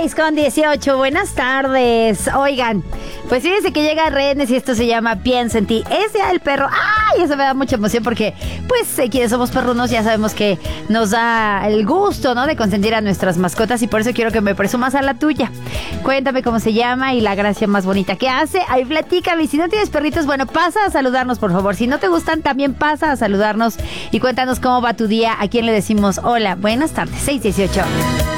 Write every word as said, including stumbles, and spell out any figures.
seis con dieciocho, buenas tardes. Oigan, pues fíjense que llega Renes y esto se llama Piensa en ti. Es Día del Perro. ¡Ay! Eso me da mucha emoción porque, pues, eh, quienes somos perrunos ya sabemos que nos da el gusto, ¿no? De consentir a nuestras mascotas y por eso quiero que me presumas a la tuya. Cuéntame cómo se llama y la gracia más bonita que hace. Ahí platícame. Y si no tienes perritos, bueno, pasa a saludarnos, por favor. Si no te gustan, también pasa a saludarnos y cuéntanos cómo va tu día. ¿A quién le decimos hola? Buenas tardes, seis dieciocho.